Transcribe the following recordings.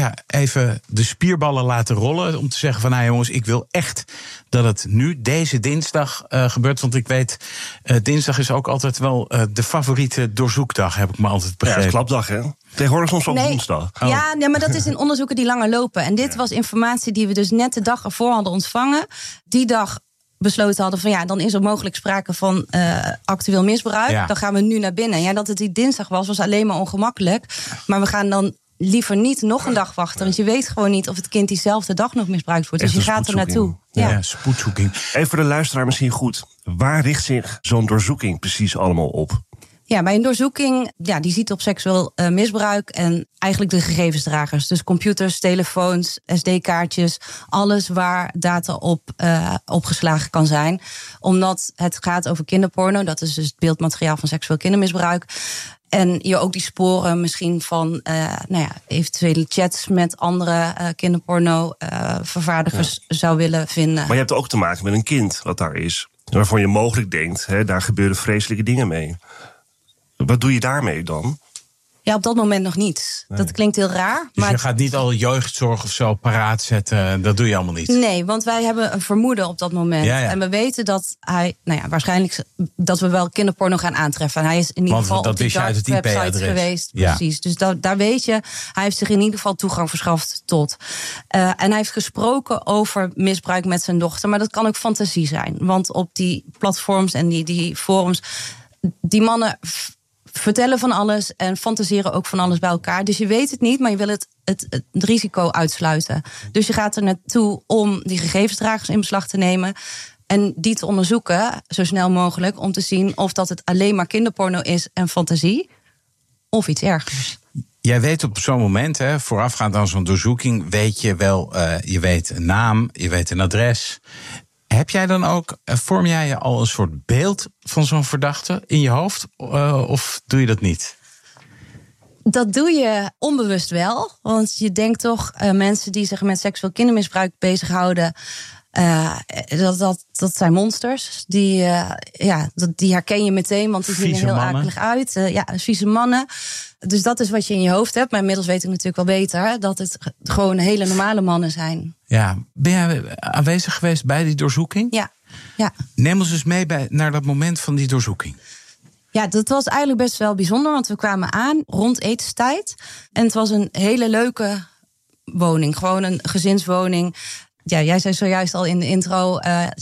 even de spierballen laten rollen. Om te zeggen van, nou jongens, ik wil echt dat het nu deze dinsdag gebeurt. Want ik weet, dinsdag is ook altijd wel de favoriete doorzoekdag, heb ik me altijd begrepen. Ja, het is klapdag, hè? Tegenwoordig soms op woensdag. Oh. Ja, maar dat is in onderzoeken die langer lopen. En dit was informatie die we dus net de dag ervoor hadden ontvangen. Die dag besloten hadden van dan is er mogelijk sprake van actueel misbruik. Ja. Dan gaan we nu naar binnen. Ja, dat het die dinsdag was alleen maar ongemakkelijk. Maar we gaan dan liever niet nog een dag wachten. Want je weet gewoon niet of het kind diezelfde dag nog misbruikt wordt. Dus je gaat er naartoe. Ja, spoedzoeking. Even voor de luisteraar misschien goed. Waar richt zich zo'n doorzoeking precies allemaal op? Ja, bij een doorzoeking, die ziet op seksueel misbruik en eigenlijk de gegevensdragers. Dus computers, telefoons, SD-kaartjes, alles waar data op opgeslagen kan zijn. Omdat het gaat over kinderporno, dat is dus het beeldmateriaal van seksueel kindermisbruik. En je ook die sporen misschien van eventuele chats met andere kinderporno-vervaardigers zou willen vinden. Maar je hebt ook te maken met een kind wat daar is. Waarvan je mogelijk denkt, daar gebeuren vreselijke dingen mee. Wat doe je daarmee dan? Ja, op dat moment nog niet. Nee. Dat klinkt heel raar. Dus je gaat niet al jeugdzorg of zo paraat zetten? Dat doe je allemaal niet? Nee, want wij hebben een vermoeden op dat moment. Ja. En we weten dat hij, waarschijnlijk dat we wel kinderporno gaan aantreffen. En hij is in ieder geval op die dark websites geweest. Ja. Precies, dus daar weet je, hij heeft zich in ieder geval toegang verschaft tot. En hij heeft gesproken over misbruik met zijn dochter. Maar dat kan ook fantasie zijn. Want op die platforms en die forums, die mannen vertellen van alles en fantaseren ook van alles bij elkaar. Dus je weet het niet, maar je wil het risico uitsluiten. Dus je gaat er naartoe om die gegevensdragers in beslag te nemen en die te onderzoeken, zo snel mogelijk, om te zien of dat het alleen maar kinderporno is en fantasie, of iets ergers. Jij weet op zo'n moment, voorafgaand aan zo'n doorzoeking, weet je wel, je weet een naam, je weet een adres. Heb jij dan ook, vorm jij je al een soort beeld van zo'n verdachte in je hoofd? Of doe je dat niet? Dat doe je onbewust wel. Want je denkt toch, mensen die zich met seksueel kindermisbruik bezighouden, dat zijn monsters. Die herken je meteen, want die zien er heel akelig uit. Vieze mannen. Dus dat is wat je in je hoofd hebt. Maar inmiddels weet ik natuurlijk wel beter dat het gewoon hele normale mannen zijn. Ja, ben jij aanwezig geweest bij die doorzoeking? Ja. Neem ons eens mee naar dat moment van die doorzoeking. Ja, dat was eigenlijk best wel bijzonder, want we kwamen aan rond etenstijd. En het was een hele leuke woning, gewoon een gezinswoning. Ja, jij zei zojuist al in de intro,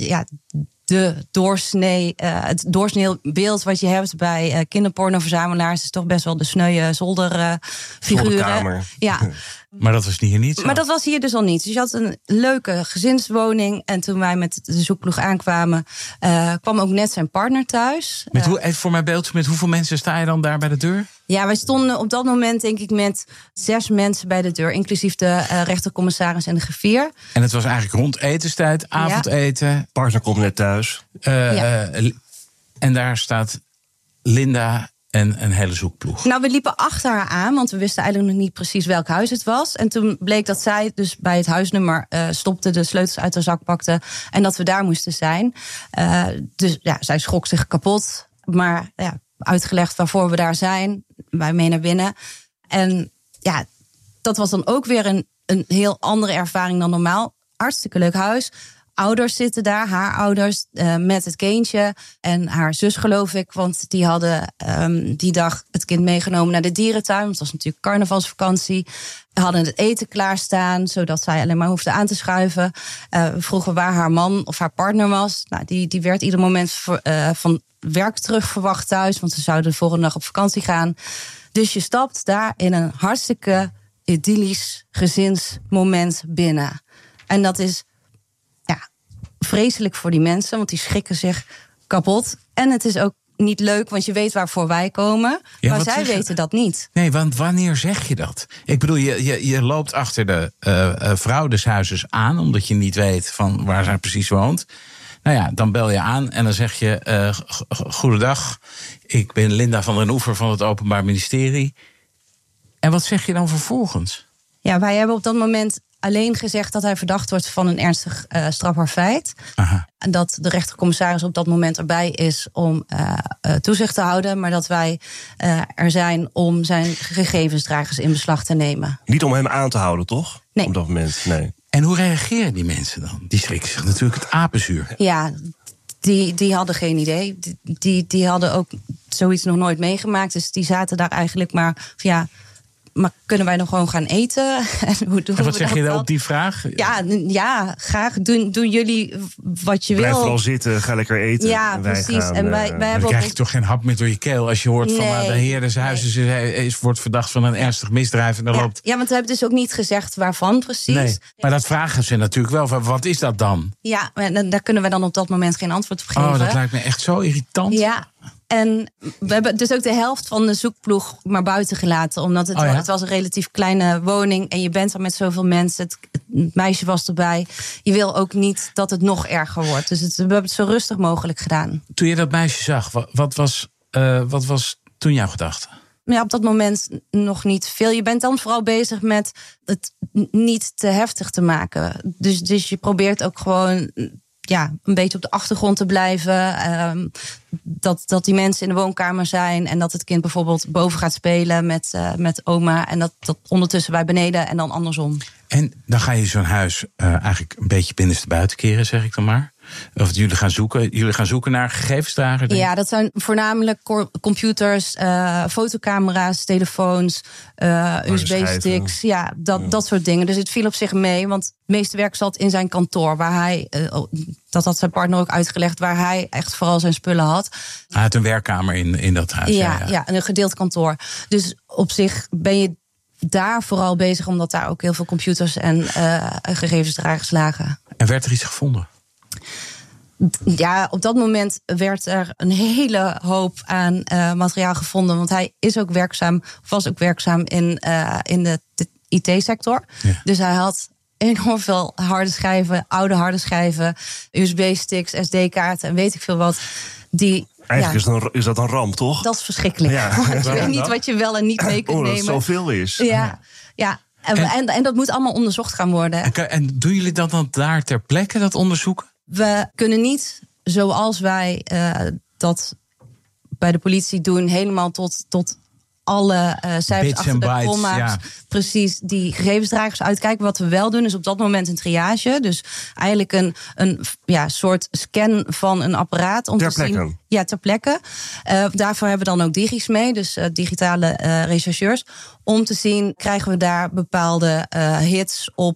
het doorsnee beeld wat je hebt bij kinderpornoverzamelaars is toch best wel de sneuwe zolderfiguren. Ja. Maar dat was hier niet zo. Maar dat was hier dus al niet. Dus je had een leuke gezinswoning. En toen wij met de zoekploeg aankwamen, kwam ook net zijn partner thuis. Even voor mijn beeld, met hoeveel mensen sta je dan daar bij de deur? Ja, wij stonden op dat moment denk ik met 6 mensen bij de deur, inclusief de rechtercommissaris en de griffier. En het was eigenlijk rond etenstijd, avondeten. Ja. Partner komt net thuis. En daar staat Linda en een hele zoekploeg. Nou, we liepen achter haar aan, want we wisten eigenlijk nog niet precies welk huis het was. En toen bleek dat zij dus bij het huisnummer stopte, de sleutels uit haar zak pakte en dat we daar moesten zijn. Dus zij schrok zich kapot. Maar uitgelegd waarvoor we daar zijn, wij mee naar binnen. En dat was dan ook weer een heel andere ervaring dan normaal. Hartstikke leuk huis. Ouders zitten daar, haar ouders, met het kindje. En haar zus, geloof ik, want die hadden die dag het kind meegenomen naar de dierentuin. Want het was natuurlijk carnavalsvakantie. We hadden het eten klaarstaan, zodat zij alleen maar hoefde aan te schuiven. We vroegen waar haar man of haar partner was. Nou, die werd ieder moment van werk terug verwacht thuis, want ze zouden de volgende dag op vakantie gaan. Dus je stapt daar in een hartstikke idyllisch gezinsmoment binnen. En dat is vreselijk voor die mensen, want die schrikken zich kapot. En het is ook niet leuk, want je weet waarvoor wij komen. Ja, maar zij weten dat niet. Nee, want wanneer zeg je dat? Ik bedoel, je loopt achter de vrouw des huizes aan, omdat je niet weet van waar zij precies woont. Nou ja, dan bel je aan en dan zeg je, goedendag, ik ben Linda van den Oever van het Openbaar Ministerie. En wat zeg je dan vervolgens? Ja, wij hebben op dat moment alleen gezegd dat hij verdacht wordt van een ernstig strafbaar feit. Aha. En dat de rechtercommissaris op dat moment erbij is om toezicht te houden. Maar dat wij er zijn om zijn gegevensdragers in beslag te nemen. Niet om hem aan te houden, toch? Nee. Op dat moment, nee. En hoe reageren die mensen dan? Die schrikken zich natuurlijk het apenzuur. Ja, die hadden geen idee. Die hadden ook zoiets nog nooit meegemaakt. Dus die zaten daar eigenlijk maar maar kunnen wij nog gewoon gaan eten? En wat zeg je dan op die vraag? Ja, graag. Doen jullie wat je Blijf wil. vooral zitten, ga lekker eten. Ja, en wij precies. Gaan, En wij Dan hebben krijg je toch geen hap meer door je keel als je hoort van de heer des huizes wordt verdacht van een ernstig misdrijf. En dan loopt... Ja, want we hebben dus ook niet gezegd waarvan precies. Nee, maar dat vragen ze natuurlijk wel. Wat is dat dan? Ja, daar kunnen we dan op dat moment geen antwoord op geven. Oh, dat lijkt me echt zo irritant. Ja. En we hebben dus ook de helft van de zoekploeg maar buiten gelaten. Omdat het was een relatief kleine woning. En je bent er met zoveel mensen. Het meisje was erbij. Je wil ook niet dat het nog erger wordt. Dus we hebben het zo rustig mogelijk gedaan. Toen je dat meisje zag, wat was toen jouw gedachte? Ja, op dat moment nog niet veel. Je bent dan vooral bezig met het niet te heftig te maken. Dus je probeert ook gewoon een beetje op de achtergrond te blijven. Dat die mensen in de woonkamer zijn. En dat het kind bijvoorbeeld boven gaat spelen met oma. En dat ondertussen bij beneden en dan andersom. En dan ga je zo'n huis eigenlijk een beetje binnenstebuiten keren, zeg ik dan maar. Of jullie gaan zoeken naar gegevensdragers? Ja, dat zijn voornamelijk computers, fotocamera's, telefoons, USB-sticks. Ja, dat soort dingen. Dus het viel op zich mee, want het meeste werk zat in zijn kantoor. Waar hij, dat had zijn partner ook uitgelegd, waar hij echt vooral zijn spullen had. Hij had een werkkamer in dat huis. Ja, een gedeeld kantoor. Dus op zich ben je daar vooral bezig, omdat daar ook heel veel computers en gegevensdragers lagen. En werd er iets gevonden? Ja, op dat moment werd er een hele hoop aan materiaal gevonden. Want hij was ook werkzaam in de IT-sector. Ja. Dus hij had enorm veel harde schijven, oude harde schijven, USB-sticks, SD-kaarten en weet ik veel wat. Eigenlijk is dat een ramp, toch? Dat is verschrikkelijk. Ja. Want je weet niet wat je wel en niet mee kunt nemen. Dat het zoveel is. Ja. En dat moet allemaal onderzocht gaan worden. En doen jullie dat dan daar ter plekke, dat onderzoeken? We kunnen niet, zoals wij dat bij de politie doen, helemaal tot alle cijfers achter de komma's, precies die gegevensdragers uitkijken. Wat we wel doen is op dat moment een triage. Dus eigenlijk een soort scan van een apparaat. Om ter te plekke? Zien, ja, ter plekke. Daarvoor hebben we dan ook digis mee, dus digitale rechercheurs. Om te zien, krijgen we daar bepaalde hits op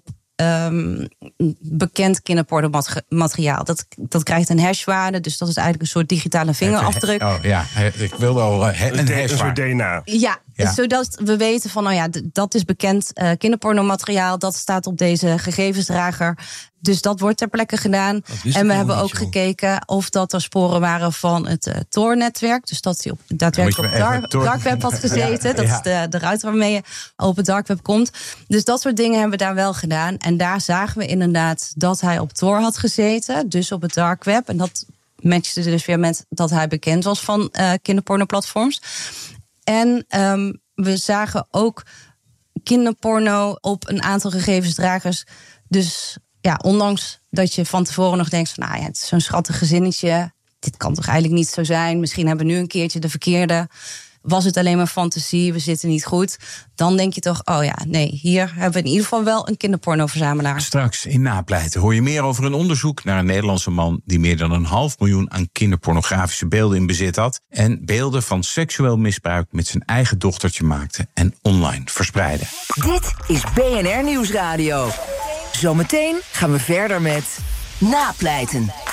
bekend kinderpornomateriaal. Dat krijgt een hashwaarde, dus dat is eigenlijk een soort digitale vingerafdruk. Ik wilde al een soort DNA. Ja, zodat we weten van, dat is bekend kinderpornomateriaal, dat staat op deze gegevensdrager. Dus dat wordt ter plekke gedaan. En we hebben ook gekeken of dat er sporen waren van het Tor-netwerk. Dus dat hij daadwerkelijk op dark web had gezeten. Dat is de ruiter waarmee je op het dark web komt. Dus dat soort dingen hebben we daar wel gedaan. En daar zagen we inderdaad dat hij op Tor had gezeten. Dus op het dark web. En dat matchte dus weer met dat hij bekend was van kinderpornoplatforms. En we zagen ook kinderporno op een aantal gegevensdragers. Dus ja, ondanks dat je van tevoren nog denkt van, het is zo'n schattig gezinnetje. Dit kan toch eigenlijk niet zo zijn. Misschien hebben we nu een keertje de verkeerde. Was het alleen maar fantasie, we zitten niet goed. Dan denk je toch, hier hebben we in ieder geval wel een kinderpornoverzamelaar. Straks in Napleiten hoor je meer over een onderzoek naar een Nederlandse man die meer dan 500.000 aan kinderpornografische beelden in bezit had. En beelden van seksueel misbruik met zijn eigen dochtertje maakte en online verspreidde. Dit is BNR Nieuwsradio. Zometeen gaan we verder met Napleiten.